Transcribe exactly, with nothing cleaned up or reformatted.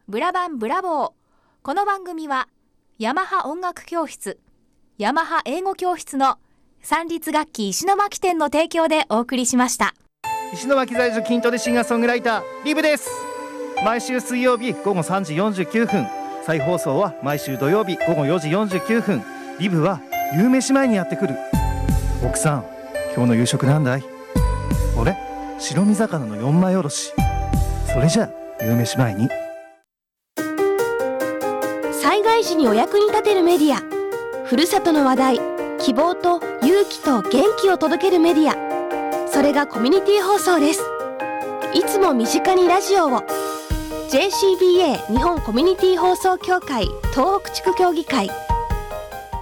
ブラバンブラボー。この番組はヤマハ音楽教室、ヤマハ英語教室の三立楽器石巻店の提供でお送りしました。 石巻在住筋トレシンガーソングライターリブです。毎週水曜日午後さんじよんじゅうきゅうふん、再放送は毎週土曜日午後よじよんじゅうきゅうふん。リブは夕飯前にやってくる。奥さん、今日の夕食なんだい？俺、白身魚の四枚おろし。それじゃあ夕飯前に。 災害時にお役に立てるメディア、ふるさとの話題、希望と勇気と元気を届けるメディア、それがコミュニティ放送です。いつも身近にラジオを。 ジェーシービーエー 日本コミュニティ放送協会東北地区協議会